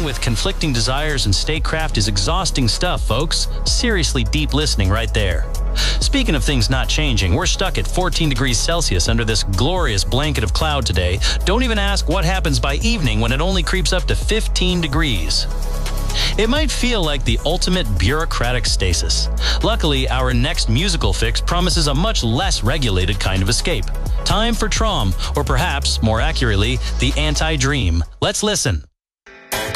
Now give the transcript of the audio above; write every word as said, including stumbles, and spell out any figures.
along with conflicting desires and statecraft is exhausting stuff, folks. Seriously deep listening right there. Speaking of things not changing, we're stuck at fourteen degrees Celsius under this glorious blanket of cloud today. Don't even ask what happens by evening when it only creeps up to fifteen degrees. It might feel like the ultimate bureaucratic stasis. Luckily, our next musical fix promises a much less regulated kind of escape. Time for Trom, or perhaps, more accurately, the anti-dream. Let's listen.